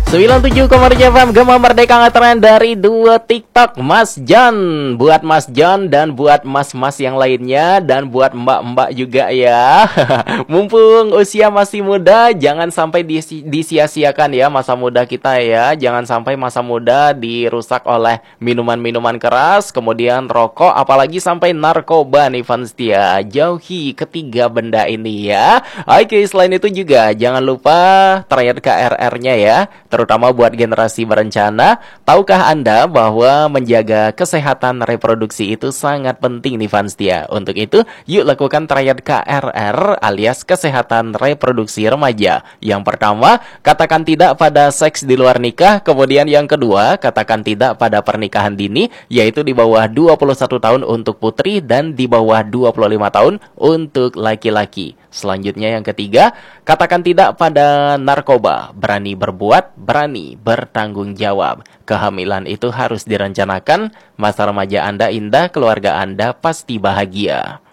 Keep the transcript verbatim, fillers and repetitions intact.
sembilan puluh tujuh koma tujuh F M Gema Merdeka ngetren dari dua TikTok Mas John. Buat Mas John dan buat mas-mas yang lainnya, dan buat mbak-mbak juga ya. Mumpung usia masih muda, jangan sampai disi- disia-siakan ya masa muda kita ya. Jangan sampai masa muda dirusak oleh minuman-minuman keras, kemudian rokok, apalagi sampai narkoba nih fans setia. Jauhi ketiga benda ini ya. Oke, selain itu juga jangan lupa trayek K R R-nya ya, terutama buat generasi berencana. Tahukah Anda bahwa menjaga kesehatan reproduksi itu sangat penting nih fans setia. Untuk itu, yuk lakukan trayek K R R alias kesehatan reproduksi remaja. Yang pertama, katakan tidak pada seks di luar nikah. Kemudian yang kedua, katakan tidak pada pernikahan dini, yaitu di bawah dua puluh satu tahun untuk putri dan di bawah dua puluh lima tahun untuk laki-laki. Selanjutnya yang ketiga, katakan tidak pada narkoba. Berani berbuat, berani bertanggung jawab. Kehamilan itu harus direncanakan. Masa remaja Anda indah, keluarga Anda pasti bahagia.